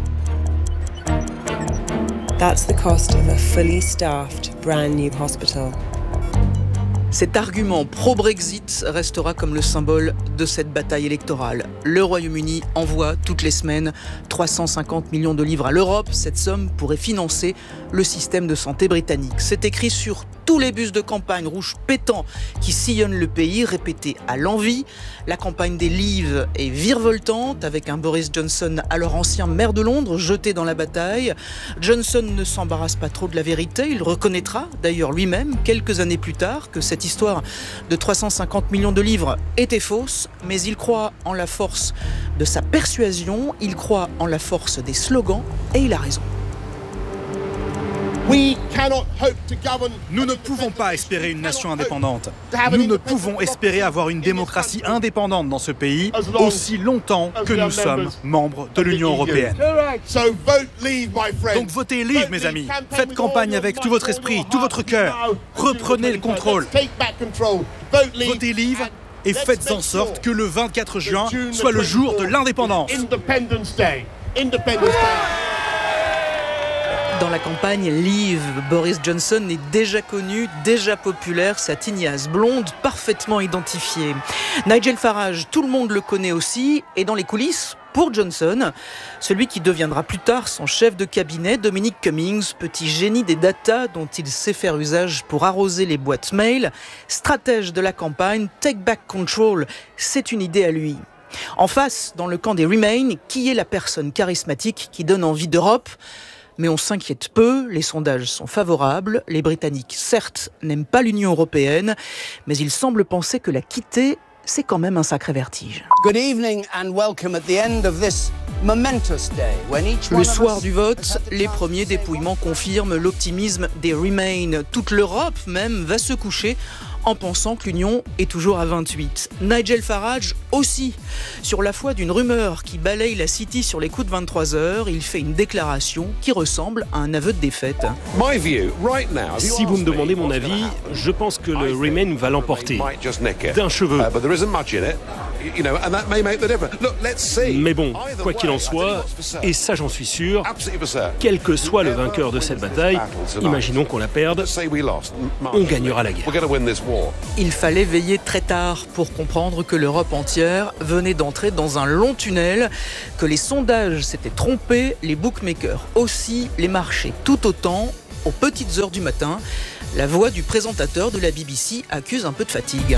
That's the cost of a fully staffed, brand new hospital. Cet argument pro-Brexit restera comme le symbole de cette bataille électorale. Le Royaume-Uni envoie toutes les semaines trois cent cinquante millions de livres à l'Europe. Cette somme pourrait financer le système de santé britannique. C'est écrit sur tous les bus de campagne rouges pétants qui sillonnent le pays, répétés à l'envi. La campagne des Leave est virevoltante, avec un Boris Johnson, alors ancien maire de Londres, jeté dans la bataille. Johnson ne s'embarrasse pas trop de la vérité. Il reconnaîtra d'ailleurs lui-même, quelques années plus tard, que cette histoire de trois cent cinquante millions de livres était fausse, mais il croit en la force de sa persuasion, il croit en la force des slogans, et il a raison. Nous ne pouvons pas espérer une nation indépendante. Nous ne pouvons espérer avoir une démocratie indépendante dans ce pays aussi longtemps que nous sommes membres de l'Union européenne. Donc votez Leave, mes amis. Faites campagne avec tout votre esprit, tout votre cœur. Reprenez le contrôle. Votez Leave et faites en sorte que le vingt-quatre juin soit le jour de l'indépendance. Dans la campagne Leave, Boris Johnson est déjà connu, déjà populaire, sa tignasse blonde parfaitement identifiée. Nigel Farage, tout le monde le connaît aussi, et dans les coulisses, pour Johnson, celui qui deviendra plus tard son chef de cabinet, Dominic Cummings, petit génie des datas dont il sait faire usage pour arroser les boîtes mail, stratège de la campagne, Take Back Control, c'est une idée à lui. En face, dans le camp des Remain, qui est la personne charismatique qui donne envie d'Europe ? Mais on s'inquiète peu, les sondages sont favorables, les Britanniques, certes, n'aiment pas l'Union européenne, mais ils semblent penser que la quitter, c'est quand même un sacré vertige. Le soir du vote, les premiers dépouillements confirment l'optimisme des Remain. Toute l'Europe même va se coucher en pensant que l'Union est toujours à vingt-huit. Nigel Farage aussi. Sur la foi d'une rumeur qui balaye la City sur les coups de vingt-trois heures, il fait une déclaration qui ressemble à un aveu de défaite. Si vous me demandez mon avis, je pense que le Remain va l'emporter. D'un cheveu. Mais bon, quoi qu'il en soit, et ça j'en suis sûr, quel que soit le vainqueur de cette bataille, imaginons qu'on la perde, on gagnera la guerre. Il fallait veiller très tard pour comprendre que l'Europe entière venait d'entrer dans un long tunnel, que les sondages s'étaient trompés, les bookmakers aussi, les marchés tout autant. Aux petites heures du matin, la voix du présentateur de la B B C accuse un peu de fatigue.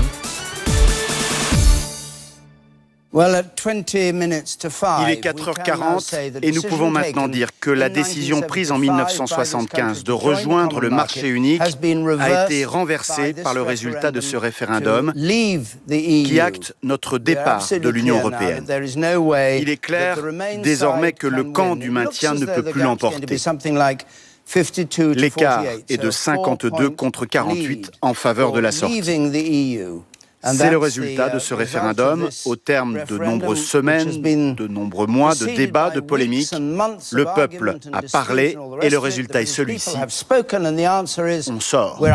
Il est quatre heures quarante et nous pouvons maintenant dire que la décision prise en mille neuf cent soixante-quinze de rejoindre le marché unique a été renversée par le résultat de ce référendum qui acte notre départ de l'Union européenne. Il est clair désormais que le camp du maintien ne peut plus l'emporter. L'écart est de cinquante-deux contre quarante-huit en faveur de la sortie. C'est le résultat de ce référendum, au terme de nombreuses semaines, de nombreux mois de débats, de polémiques. Le peuple a parlé et le résultat est celui-ci. On sort.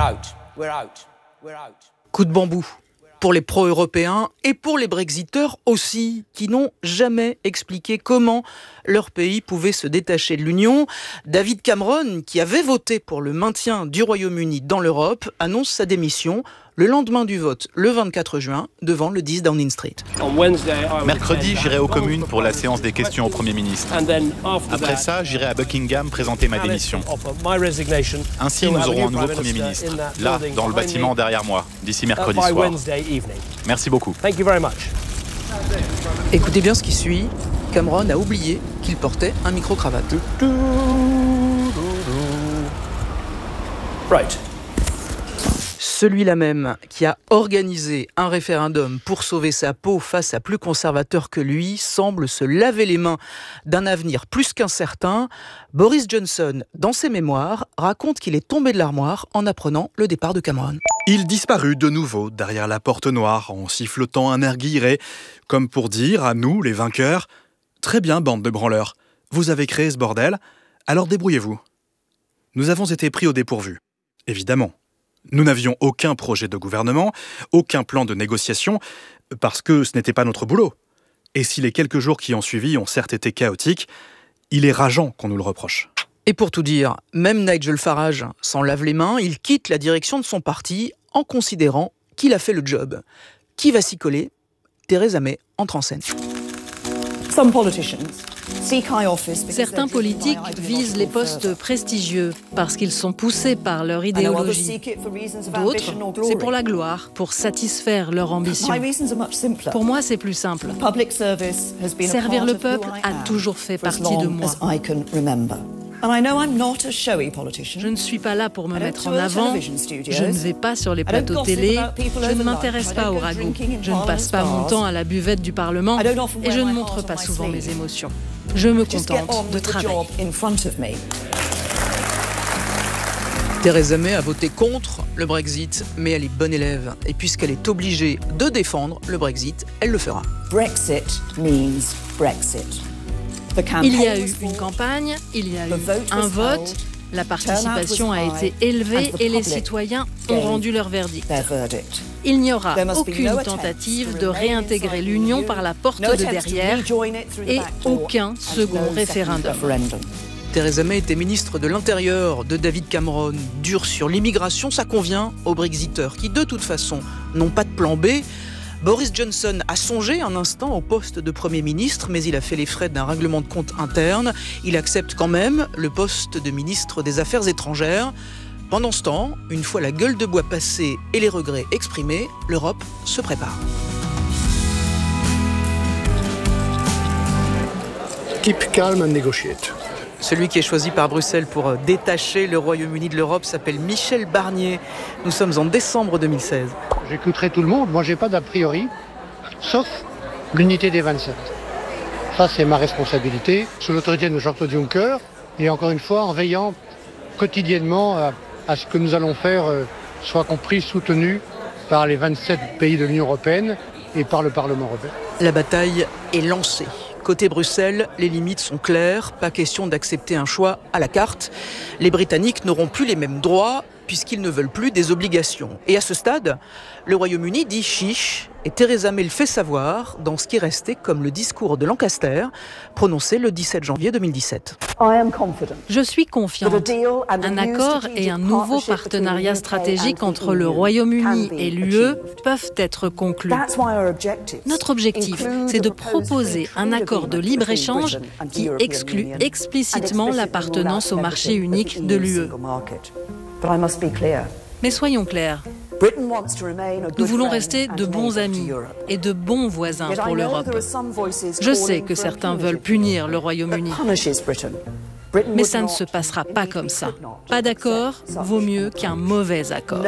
Coup de bambou pour les pro-européens et pour les brexiteurs aussi, qui n'ont jamais expliqué comment leur pays pouvait se détacher de l'Union. David Cameron, qui avait voté pour le maintien du Royaume-Uni dans l'Europe, annonce sa démission le lendemain du vote, le vingt-quatre juin, devant le dix Downing Street. Mercredi, j'irai aux communes pour la séance des questions au Premier ministre. Après ça, j'irai à Buckingham présenter ma démission. Ainsi, nous aurons un nouveau Premier ministre, là, dans le bâtiment derrière moi, d'ici mercredi soir. Merci beaucoup. Écoutez bien ce qui suit. Cameron a oublié qu'il portait un micro-cravate. Right. Celui-là même qui a organisé un référendum pour sauver sa peau face à plus conservateur que lui semble se laver les mains d'un avenir plus qu'incertain. Boris Johnson, dans ses mémoires, raconte qu'il est tombé de l'armoire en apprenant le départ de Cameron. Il disparut de nouveau derrière la porte noire en sifflotant un air guilleret, comme pour dire à nous, les vainqueurs, « Très bien, bande de branleurs, vous avez créé ce bordel, alors débrouillez-vous. » Nous avons été pris au dépourvu, évidemment. Nous n'avions aucun projet de gouvernement, aucun plan de négociation, parce que ce n'était pas notre boulot. Et si les quelques jours qui ont suivi ont certes été chaotiques, il est rageant qu'on nous le reproche. Et pour tout dire, même Nigel Farage s'en lave les mains, il quitte la direction de son parti en considérant qu'il a fait le job. Qui va s'y coller ? Theresa May entre en scène. Certains politiques visent les postes prestigieux parce qu'ils sont poussés par leur idéologie. D'autres, c'est pour la gloire, pour satisfaire leur ambition. Pour moi, c'est plus simple. Servir le peuple a toujours fait partie de moi. Je ne suis pas là pour me mettre en avant, je ne vais pas sur les plateaux télé, je ne m'intéresse pas au ragoût, je ne passe pas mon temps à la buvette du Parlement et je ne montre pas souvent mes émotions. Je me contente de travailler. Theresa May a voté contre le Brexit, mais elle est bonne élève. Et puisqu'elle est obligée de défendre le Brexit, elle le fera. Brexit means Brexit. Il y a eu une campagne, il y a eu un vote, la participation a été élevée et les citoyens ont rendu leur verdict. Il n'y aura aucune tentative de réintégrer l'Union par la porte de derrière et aucun second référendum. Theresa May était ministre de l'Intérieur de David Cameron. Dur sur l'immigration, ça convient aux Brexiteurs qui, de toute façon, n'ont pas de plan B. Boris Johnson a songé un instant au poste de Premier ministre, mais il a fait les frais d'un règlement de compte interne. Il accepte quand même le poste de ministre des Affaires étrangères. Pendant ce temps, une fois la gueule de bois passée et les regrets exprimés, l'Europe se prépare. Keep calm and negotiate. Celui qui est choisi par Bruxelles pour détacher le Royaume-Uni de l'Europe s'appelle Michel Barnier. Nous sommes en décembre deux mille seize. J'écouterai tout le monde. Moi, j'ai pas d'a priori, sauf l'unité des vingt-sept. Ça, c'est ma responsabilité, sous l'autorité de Jean-Claude Juncker, et encore une fois, en veillant quotidiennement à, à ce que nous allons faire euh, soit compris, soutenu par les vingt-sept pays de l'Union européenne et par le Parlement européen. La bataille est lancée. Côté Bruxelles, les limites sont claires, pas question d'accepter un choix à la carte. Les Britanniques n'auront plus les mêmes droits puisqu'ils ne veulent plus des obligations. Et à ce stade, le Royaume-Uni dit chiche et Theresa May le fait savoir dans ce qui restait comme le discours de Lancaster, prononcé le dix-sept janvier deux mille dix-sept. Je suis confiante. Un accord et un nouveau partenariat stratégique entre le Royaume-Uni et l'U E peuvent être conclus. Notre objectif, c'est de proposer un accord de libre-échange qui exclut explicitement l'appartenance au marché unique de l'U E. Mais soyons clairs. Nous voulons rester de bons amis et de bons voisins pour l'Europe. Je sais que certains veulent punir le Royaume-Uni. Mais ça ne se passera pas comme ça. Pas d'accord vaut mieux qu'un mauvais accord.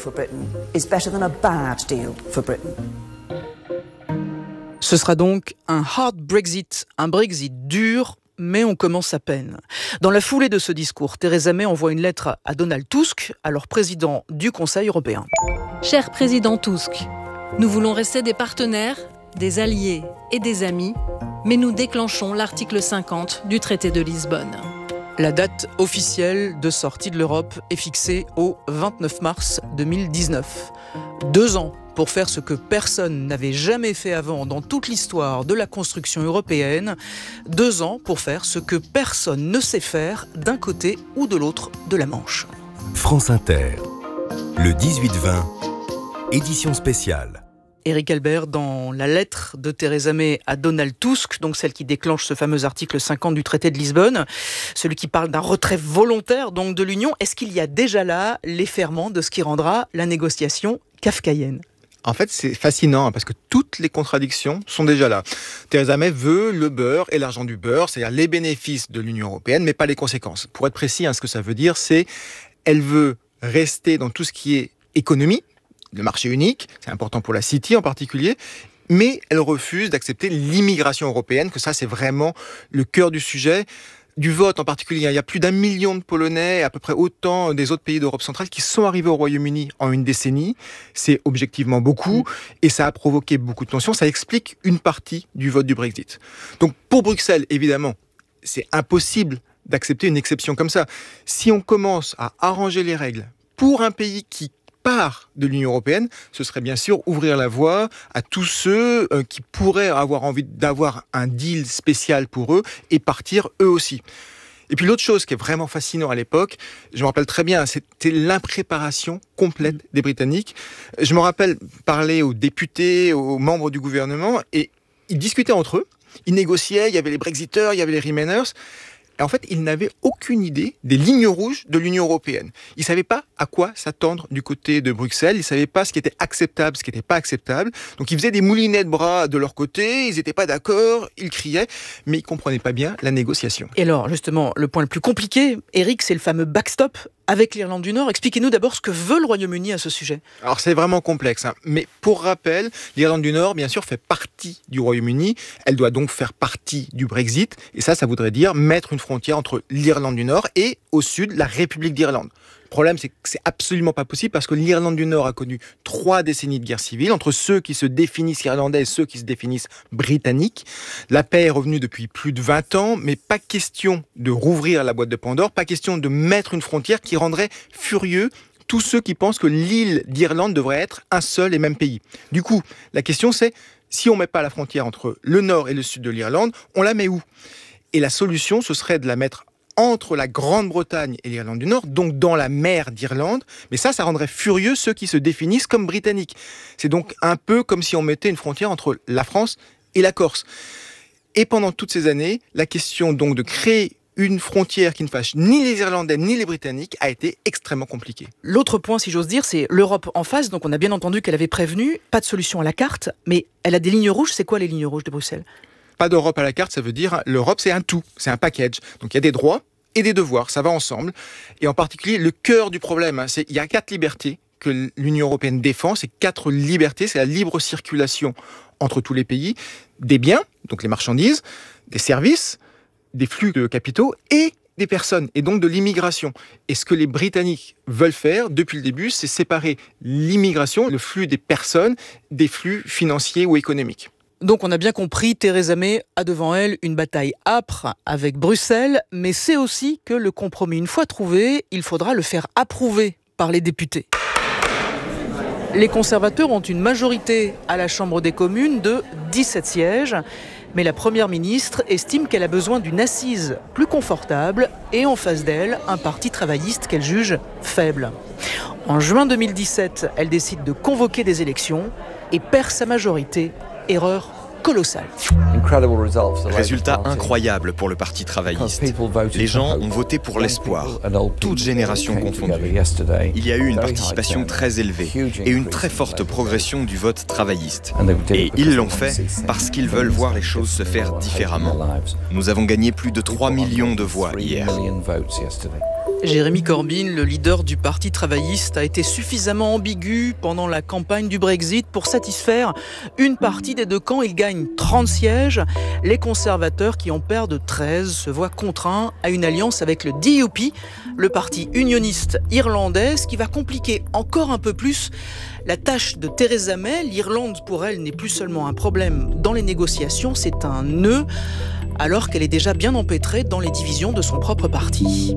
Ce sera donc un hard Brexit, un Brexit dur, mais on commence à peine. Dans la foulée de ce discours, Theresa May envoie une lettre à Donald Tusk, alors président du Conseil européen. Cher président Tusk, nous voulons rester des partenaires, des alliés et des amis, mais nous déclenchons l'article cinquante du traité de Lisbonne. La date officielle de sortie de l'Europe est fixée au vingt-neuf mars deux mille dix-neuf. Deux ans pour faire ce que personne n'avait jamais fait avant dans toute l'histoire de la construction européenne. Deux ans pour faire ce que personne ne sait faire d'un côté ou de l'autre de la Manche. France Inter, le dix-huit vingt, édition spéciale. Éric Albert, dans la lettre de Theresa May à Donald Tusk, donc celle qui déclenche ce fameux article cinquante du traité de Lisbonne, celui qui parle d'un retrait volontaire donc de l'Union, est-ce qu'il y a déjà là les ferments de ce qui rendra la négociation kafkaïenne ? En fait, c'est fascinant parce que toutes les contradictions sont déjà là. Theresa May veut le beurre et l'argent du beurre, c'est-à-dire les bénéfices de l'Union européenne, mais pas les conséquences. Pour être précis, hein, ce que ça veut dire, c'est elle veut rester dans tout ce qui est économie, le marché unique, c'est important pour la City en particulier, mais elle refuse d'accepter l'immigration européenne, que ça c'est vraiment le cœur du sujet. du vote en particulier. Il y a plus d'un million de Polonais, à peu près autant des autres pays d'Europe centrale qui sont arrivés au Royaume-Uni en une décennie. C'est objectivement beaucoup et ça a provoqué beaucoup de tensions. Ça explique une partie du vote du Brexit. Donc pour Bruxelles, évidemment, c'est impossible d'accepter une exception comme ça. Si on commence à arranger les règles pour un pays qui part de l'Union européenne, ce serait bien sûr ouvrir la voie à tous ceux euh, qui pourraient avoir envie d'avoir un deal spécial pour eux et partir eux aussi. Et puis l'autre chose qui est vraiment fascinant à l'époque, je me rappelle très bien, c'était l'impréparation complète des Britanniques. Je me rappelle parler aux députés, aux membres du gouvernement, et ils discutaient entre eux, ils négociaient, il y avait les Brexiteurs, il y avait les Remainers. Et en fait, ils n'avaient aucune idée des lignes rouges de l'Union européenne. Ils ne savaient pas à quoi s'attendre du côté de Bruxelles. Ils ne savaient pas ce qui était acceptable, ce qui n'était pas acceptable. Donc, ils faisaient des moulinets de bras de leur côté. Ils n'étaient pas d'accord. Ils criaient. Mais ils ne comprenaient pas bien la négociation. Et alors, justement, le point le plus compliqué, Eric, c'est le fameux backstop avec l'Irlande du Nord. Expliquez-nous d'abord ce que veut le Royaume-Uni à ce sujet. Alors, c'est vraiment complexe, hein. Mais pour rappel, l'Irlande du Nord, bien sûr, fait partie du Royaume-Uni. Elle doit donc faire partie du Brexit. Et ça, ça voudrait dire mettre une frontière entre l'Irlande du Nord et, au sud, la République d'Irlande. Le problème, c'est que c'est absolument pas possible parce que l'Irlande du Nord a connu trois décennies de guerre civile entre ceux qui se définissent irlandais et ceux qui se définissent britanniques. La paix est revenue depuis plus de vingt ans, mais pas question de rouvrir la boîte de Pandore, pas question de mettre une frontière qui rendrait furieux tous ceux qui pensent que l'île d'Irlande devrait être un seul et même pays. Du coup, la question c'est, si on met pas la frontière entre le nord et le sud de l'Irlande, on la met où ? Et la solution, ce serait de la mettre entre la Grande-Bretagne et l'Irlande du Nord, donc dans la mer d'Irlande. Mais ça, ça rendrait furieux ceux qui se définissent comme britanniques. C'est donc un peu comme si on mettait une frontière entre la France et la Corse. Et pendant toutes ces années, la question donc de créer une frontière qui ne fâche ni les Irlandais ni les Britanniques a été extrêmement compliquée. L'autre point, si j'ose dire, c'est l'Europe en face. Donc on a bien entendu qu'elle avait prévenu, pas de solution à la carte, mais elle a des lignes rouges. C'est quoi les lignes rouges de Bruxelles ? Pas d'Europe à la carte, ça veut dire l'Europe, c'est un tout, c'est un package. Donc il y a des droits et des devoirs, ça va ensemble. Et en particulier, le cœur du problème, c'est il y a quatre libertés que l'Union européenne défend. Ces quatre libertés, c'est la libre circulation entre tous les pays, des biens, donc les marchandises, des services, des flux de capitaux et des personnes, et donc de l'immigration. Et ce que les Britanniques veulent faire depuis le début, c'est séparer l'immigration, le flux des personnes, des flux financiers ou économiques. Donc on a bien compris, Theresa May a devant elle une bataille âpre avec Bruxelles, mais c'est aussi que le compromis, une fois trouvé, il faudra le faire approuver par les députés. Les conservateurs ont une majorité à la Chambre des communes de dix-sept sièges, mais la Première ministre estime qu'elle a besoin d'une assise plus confortable et en face d'elle, un parti travailliste qu'elle juge faible. En juin deux mille dix-sept, elle décide de convoquer des élections et perd sa majorité. Erreur colossale. Résultat incroyable pour le Parti travailliste. Les gens ont voté pour l'espoir, toutes générations confondues. Il y a eu une participation très élevée et une très forte progression du vote travailliste. Et ils l'ont fait parce qu'ils veulent voir les choses se faire différemment. Nous avons gagné plus de trois millions de voix hier. Jérémy Corbyn, le leader du Parti travailliste, a été suffisamment ambigu pendant la campagne du Brexit pour satisfaire une partie des deux camps. Il gagne trente sièges. Les conservateurs, qui en perdent treize, se voient contraints à une alliance avec le D U P, le parti unioniste irlandais, ce qui va compliquer encore un peu plus la tâche de Theresa May. L'Irlande, pour elle, n'est plus seulement un problème dans les négociations, c'est un nœud, alors qu'elle est déjà bien empêtrée dans les divisions de son propre parti.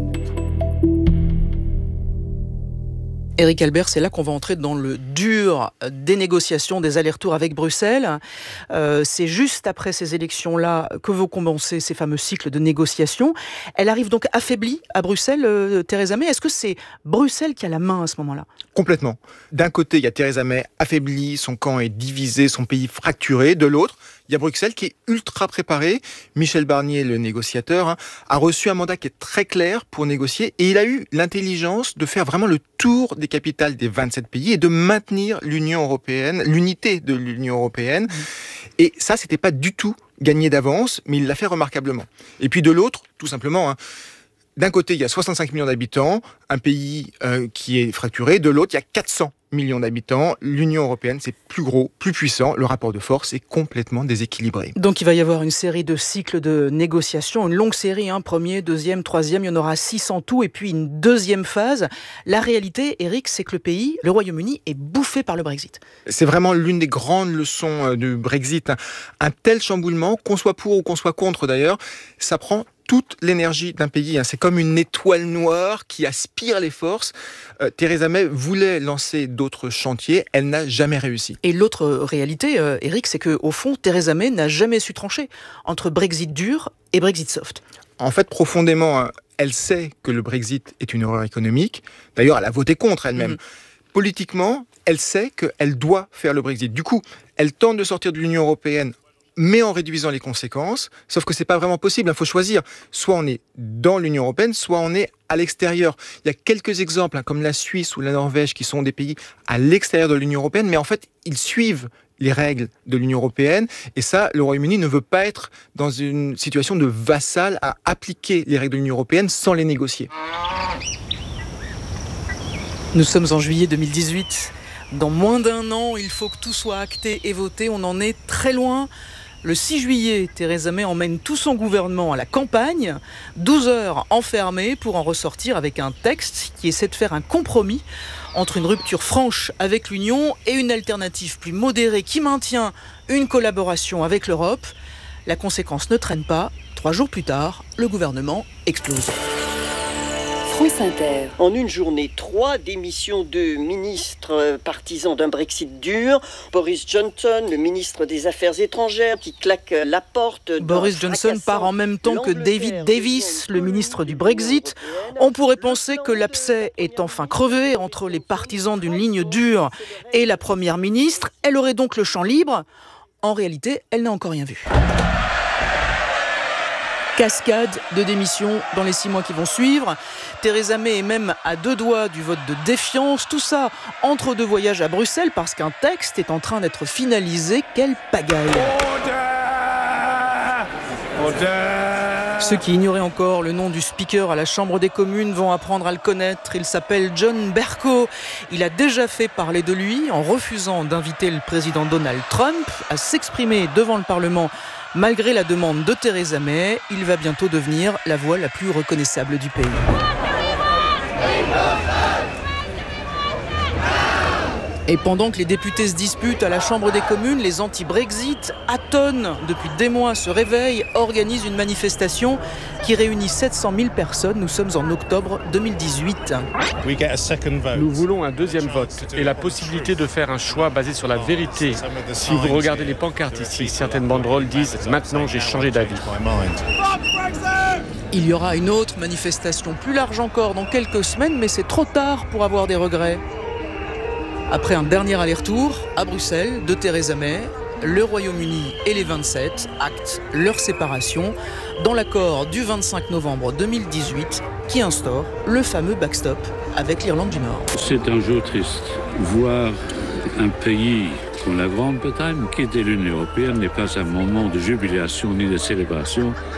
Eric Albert, c'est là qu'on va entrer dans le dur des négociations, des allers-retours avec Bruxelles. Euh, c'est juste après ces élections-là que vont commencer ces fameux cycles de négociations. Elle arrive donc affaiblie à Bruxelles, euh, Theresa May. Est-ce que c'est Bruxelles qui a la main à ce moment-là ? Complètement. D'un côté, il y a Theresa May affaiblie, son camp est divisé, son pays fracturé. De l'autre, il y a Bruxelles qui est ultra préparé. Michel Barnier, le négociateur, hein, a reçu un mandat qui est très clair pour négocier et il a eu l'intelligence de faire vraiment le tour des capitales des vingt-sept pays et de maintenir l'Union européenne, l'unité de l'Union européenne. Et ça, c'était pas du tout gagné d'avance, mais il l'a fait remarquablement. Et puis de l'autre, tout simplement, hein, d'un côté, il y a soixante-cinq millions d'habitants, un pays euh, qui est fracturé. De l'autre, il y a quatre cents millions d'habitants. L'Union européenne, c'est plus gros, plus puissant. Le rapport de force est complètement déséquilibré. Donc il va y avoir une série de cycles de négociations, une longue série, hein, premier, deuxième, troisième, il y en aura six en tout, et puis une deuxième phase. La réalité, Eric, c'est que le pays, le Royaume-Uni, est bouffé par le Brexit. C'est vraiment l'une des grandes leçons du Brexit. Un tel chamboulement, qu'on soit pour ou qu'on soit contre d'ailleurs, ça prend toute l'énergie d'un pays. C'est comme une étoile noire qui aspire les forces. Euh, Theresa May voulait lancer d'autres chantiers, elle n'a jamais réussi. Et l'autre réalité, euh, Eric, c'est qu'au fond, Theresa May n'a jamais su trancher entre Brexit dur et Brexit soft. En fait, profondément, elle sait que le Brexit est une erreur économique. D'ailleurs, elle a voté contre elle-même. Mmh. Politiquement, elle sait qu'elle doit faire le Brexit. Du coup, elle tente de sortir de l'Union européenne, mais en réduisant les conséquences, sauf que c'est pas vraiment possible, il faut choisir. Soit on est dans l'Union européenne, soit on est à l'extérieur. Il y a quelques exemples, hein, comme la Suisse ou la Norvège, qui sont des pays à l'extérieur de l'Union européenne, mais en fait, ils suivent les règles de l'Union européenne, et ça, le Royaume-Uni ne veut pas être dans une situation de vassal à appliquer les règles de l'Union européenne sans les négocier. Nous sommes en juillet deux mille dix-huit. Dans moins d'un an, il faut que tout soit acté et voté. On en est très loin. Le six juillet, Theresa May emmène tout son gouvernement à la campagne. douze heures enfermées pour en ressortir avec un texte qui essaie de faire un compromis entre une rupture franche avec l'Union et une alternative plus modérée qui maintient une collaboration avec l'Europe. La conséquence ne traîne pas. Trois jours plus tard, le gouvernement explose. France Inter. En une journée, trois démissions de ministres partisans d'un Brexit dur. Boris Johnson, le ministre des Affaires étrangères, qui claque la porte. Boris Johnson part en même temps que David Davis, le ministre du Brexit. On pourrait penser que l'abcès est enfin crevé entre les partisans d'une ligne dure et la première ministre. Elle aurait donc le champ libre. En réalité, elle n'a encore rien vu. Cascade de démissions dans les six mois qui vont suivre. Theresa May est même à deux doigts du vote de défiance. Tout ça entre deux voyages à Bruxelles parce qu'un texte est en train d'être finalisé. Quelle pagaille! Order Order Ceux qui ignoraient encore le nom du speaker à la Chambre des communes vont apprendre à le connaître. Il s'appelle John Bercow. Il a déjà fait parler de lui en refusant d'inviter le président Donald Trump à s'exprimer devant le Parlement. Malgré la demande de Theresa May, il va bientôt devenir la voix la plus reconnaissable du pays. Et pendant que les députés se disputent à la Chambre des communes, les anti-Brexit, Aton, depuis des mois, se réveillent, organisent une manifestation qui réunit sept cent mille personnes. Nous sommes en octobre deux mille dix-huit. Nous voulons un deuxième vote et la possibilité de faire un choix basé sur la vérité. Si vous regardez les pancartes ici, certaines banderoles disent « Maintenant, j'ai changé d'avis ». Il y aura une autre manifestation plus large encore dans quelques semaines, mais c'est trop tard pour avoir des regrets. Après un dernier aller-retour à Bruxelles de Theresa May, le Royaume-Uni et les vingt-sept actent leur séparation dans l'accord du vingt-cinq novembre deux mille dix-huit qui instaure le fameux backstop avec l'Irlande du Nord. C'est un jour triste. Voir un pays comme la Grande-Bretagne quitter l'Union européenne n'est pas un moment de jubilation ni de célébration,